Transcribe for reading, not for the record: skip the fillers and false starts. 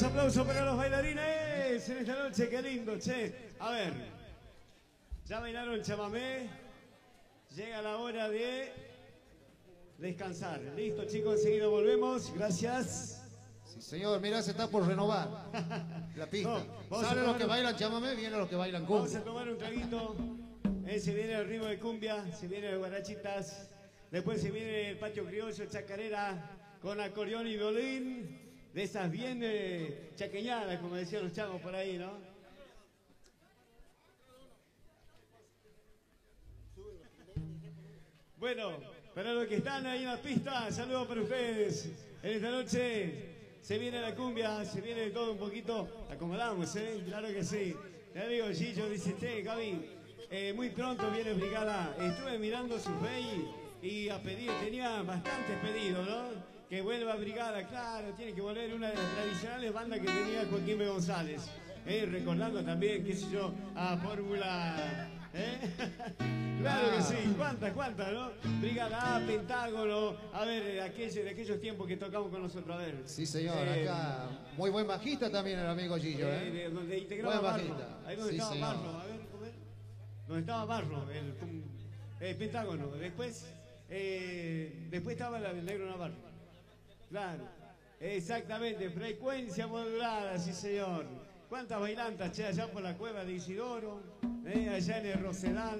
los aplausos para los bailarines en esta noche, qué lindo, che. A ver, ya bailaron el chamamé, llega la hora de descansar. Listo, chicos, enseguida volvemos, gracias. Sí, señor, mira, se está por renovar la pista. No, salen los que bailan chamamé, vienen los que bailan Vamos cumbia. a tomar un traguito. Se viene el ritmo de cumbia, se viene el guarachitas, después se viene el patio criollo, chacarera, con acordeón y violín, de esas bien chaqueñadas, como decían los chavos por ahí, ¿no? Bueno, para los que están ahí en la pista, saludos para ustedes. En esta noche se viene la cumbia, se viene todo un poquito. Acomodamos, ¿eh? Claro que sí. Ya digo, Gillo dice, Gaby, muy pronto viene Brigada. Estuve mirando su face y a pedir, tenía bastantes pedidos, ¿no? Que vuelva Brigada, claro, tiene que volver una de las tradicionales bandas que tenía Joaquín B. González. Recordando también, qué sé yo, a Fórmula... Claro que sí, cuántas, ¿no? Brigada A, Pentágono, a ver, de aquellos tiempos que tocamos con nosotros, a ver. Sí, señor, acá, muy buen bajista también el amigo Gillo, ¿eh? Donde integraba buen Barro, bajista. ahí donde Sí, estaba señor. Barro, a ver, ¿cómo es? Donde estaba Barro, el Pentágono, después estaba el Negro Navarro, claro, exactamente, frecuencia modulada, sí señor. ¿Cuántas bailantas, che, allá por la cueva de Isidoro, allá en el Rosedal?